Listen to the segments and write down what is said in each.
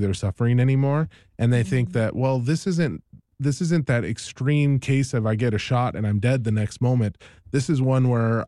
their suffering anymore. And they think that, well, this isn't that extreme case of I get a shot and I'm dead the next moment. This is one where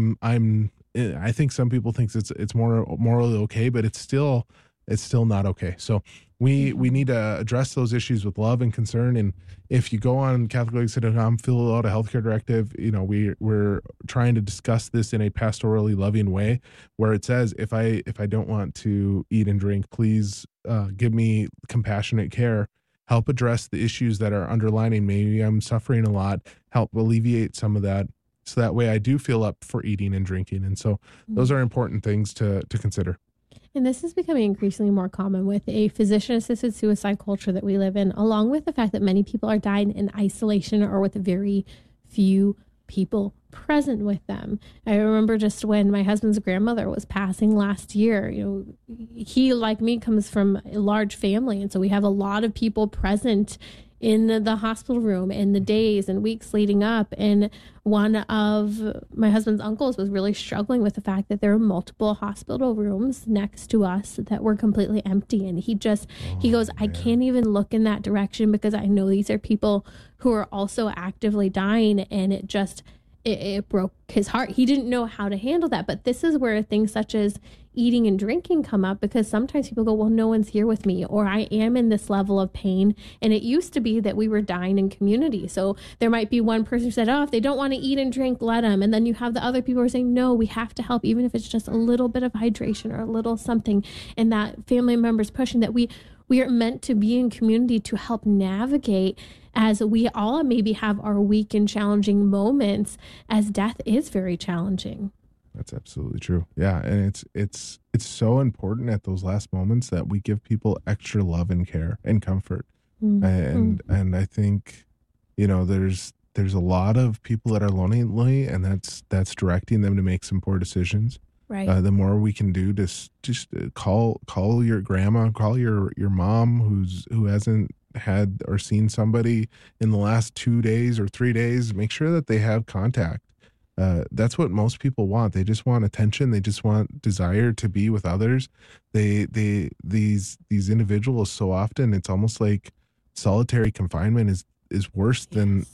I think some people think it's more morally okay, but it's still not okay. So we need to address those issues with love and concern. And if you go on CatholicLegacy.com, fill out a healthcare directive. We're trying to discuss this in a pastorally loving way, where it says, if I don't want to eat and drink, please give me compassionate care. Help address the issues that are underlining. Maybe I'm suffering a lot. Help alleviate some of that, so that way I do feel up for eating and drinking. And so those are important things to consider. And this is becoming increasingly more common with a physician-assisted suicide culture that we live in, along with the fact that many people are dying in isolation or with very few people present with them. I remember just when my husband's grandmother was passing last year, he, like me, comes from a large family. And so we have a lot of people present in the hospital room in the days and weeks leading up. And one of my husband's uncles was really struggling with the fact that there were multiple hospital rooms next to us that were completely empty. And he goes, I can't even look in that direction because I know these are people who are also actively dying. And it broke his heart. He didn't know how to handle that. But this is where things such as eating and drinking come up, because sometimes people go, well, no one's here with me, or I am in this level of pain. And it used to be that we were dying in community. So there might be one person who said, oh, if they don't want to eat and drink, let them. And then you have the other people who are saying, no, we have to help, even if it's just a little bit of hydration or a little something. And that family members pushing that we are meant to be in community to help navigate, as we all maybe have our weak and challenging moments, as death is very challenging. That's absolutely true. Yeah. And it's so important at those last moments that we give people extra love and care and comfort. And I think, there's a lot of people that are lonely, and that's directing them to make some poor decisions. Right. The more we can do, just call your grandma, call your mom who hasn't had or seen somebody in the last 2 days or 3 days. Make sure that they have contact. That's what most people want. They just want attention. They just want desire to be with others. These individuals, so often it's almost like solitary confinement is worse than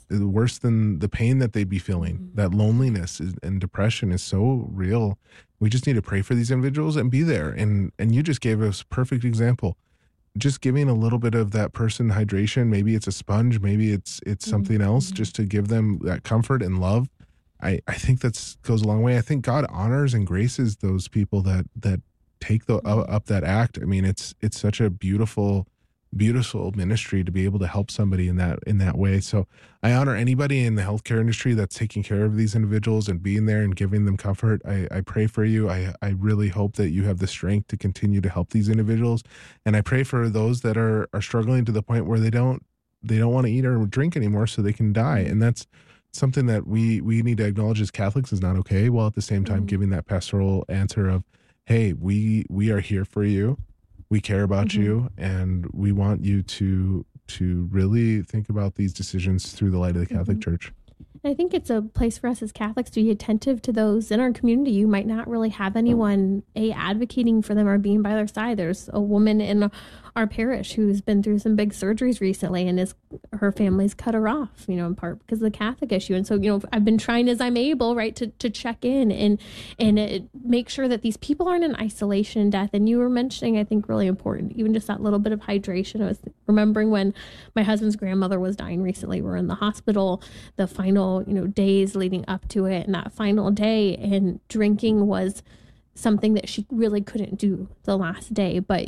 the pain that they'd be feeling. That loneliness and depression is so real. We just need to pray for these individuals and be there. And you just gave us a perfect example. Just giving a little bit of that person hydration. Maybe it's a sponge. Maybe it's something else, just to give them that comfort and love. I think that goes a long way. I think God honors and graces those people that take up that act. I mean, it's such a beautiful ministry to be able to help somebody in that way. So I honor anybody in the healthcare industry that's taking care of these individuals and being there and giving them comfort. I pray for you. I really hope that you have the strength to continue to help these individuals. And I pray for those that are struggling to the point where they don't want to eat or drink anymore so they can die. And that's something that we need to acknowledge as Catholics is not okay, while at the same time giving that pastoral answer of, hey, we are here for you. We care about you, and we want you to really think about these decisions through the light of the Catholic Church. I think it's a place for us as Catholics to be attentive to those in our community. You might not really have anyone advocating for them or being by their side. There's a woman in our parish who's been through some big surgeries recently, and her family's cut her off, in part because of the Catholic issue. And so, I've been trying as I'm able, right, to check in and make sure that these people aren't in isolation and death. And you were mentioning, I think, really important, even just that little bit of hydration. I was remembering when my husband's grandmother was dying recently. We're in the hospital, the final, days leading up to it, and that final day, and drinking was something that she really couldn't do the last day, but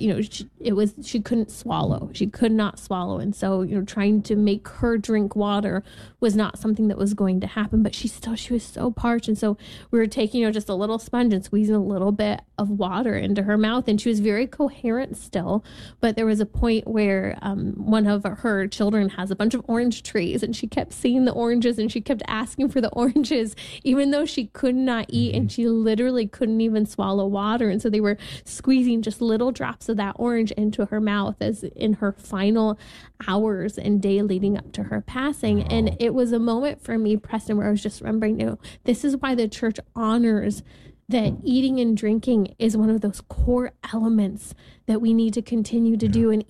she couldn't swallow. She could not swallow. And so, trying to make her drink water was not something that was going to happen, but she was so parched. And so we were taking, just a little sponge and squeezing a little bit of water into her mouth, and she was very coherent still. But there was a point where one of her children has a bunch of orange trees, and she kept seeing the oranges, and she kept asking for the oranges, even though she could not eat, and she literally couldn't even swallow water. And so they were squeezing just little drops of that orange into her mouth as in her final hours and day leading up to her passing. And it was a moment for me, Preston, where I was just remembering, this is why the church honors that eating and drinking is one of those core elements that we need to continue to do. And